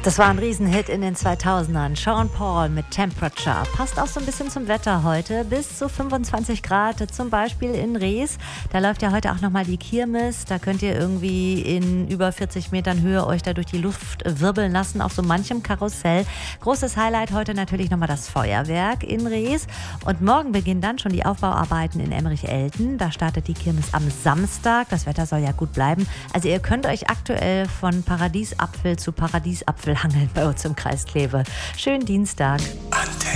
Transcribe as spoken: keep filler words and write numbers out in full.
Das war ein Riesenhit in den zweitausendern. Sean Paul mit Temperature. Passt auch so ein bisschen zum Wetter heute. Bis zu fünfundzwanzig Grad, zum Beispiel in Rees. Da läuft ja heute auch nochmal die Kirmes. Da könnt ihr irgendwie in über vierzig Metern Höhe euch da durch die Luft wirbeln lassen auf so manchem Karussell. Großes Highlight heute natürlich nochmal das Feuerwerk in Rees. Und morgen beginnen dann schon die Aufbauarbeiten in Emmerich-Elten. Da startet die Kirmes am Samstag. Das Wetter soll ja gut bleiben. Also ihr könnt euch aktuell von Paradiesapfel zu Paradiesapfel hangeln bei uns im Kreis Kleve. Schönen Dienstag.